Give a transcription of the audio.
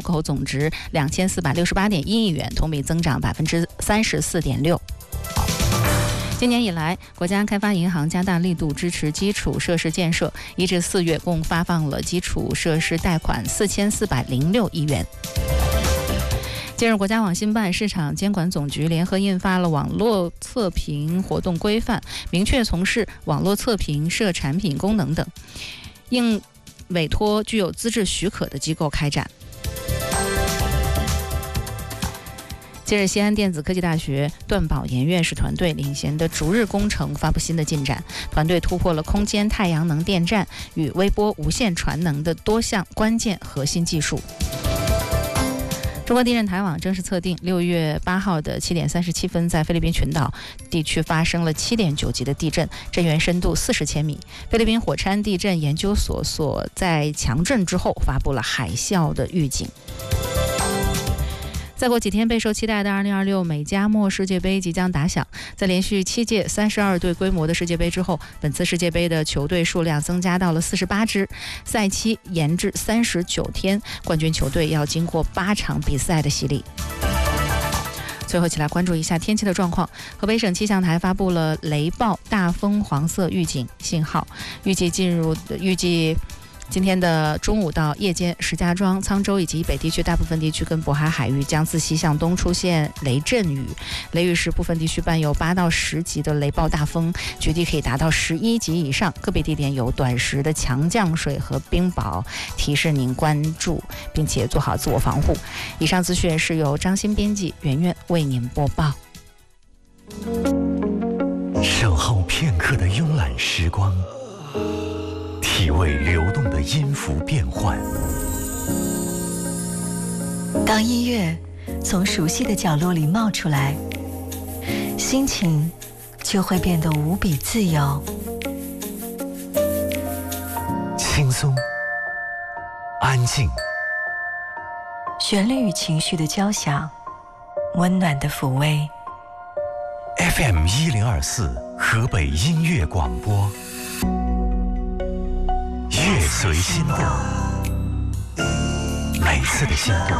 口总值2468.1亿元，同比增长34.6%。今年以来，国家开发银行加大力度支持基础设施建设，1至4月共发放了基础设施贷款4406亿元。近日，国家网信办、市场监管总局联合印发了网络测评活动规范，明确从事网络测评设产品功能等，应委托具有资质许可的机构开展。近日，西安电子科技大学段宝研院士团队领衔的逐日工程发布新的进展，团队突破了空间太阳能电站与微波无线传能的多项关键核心技术。中国地震台网正式测定，6月8号的7点37分，在菲律宾群岛地区发生了7.9级的地震，震源深度40千米。菲律宾火山地震研究所在强震之后发布了海啸的预警。再过几天，备受期待的2026美加墨世界杯即将打响。在连续7届32队规模的世界杯之后，本次世界杯的球队数量增加到了48支，赛期延至39天，冠军球队要经过8场比赛的洗礼。最后，一起来关注一下天气的状况。河北省气象台发布了雷暴大风黄色预警信号，预计今天的中午到夜间，石家庄、沧州以及北地区大部分地区跟渤海海域将自西向东出现雷阵雨，雷雨时部分地区伴有8到10级的雷暴大风，局地可以达到11级以上，个别地点有短时的强降水和冰雹，提示您关注并且做好自我防护。以上资讯是由张欣编辑，圆圆为您播报。 守候片刻的慵懒时光，体味流动的音符变换。 当音乐从熟悉的角落里冒出来，心情就会变得无比自由。 轻松，安静， 旋律与情绪的交响，温暖的抚慰。 FM 1024河北音乐广播，乐随心动，每次的心动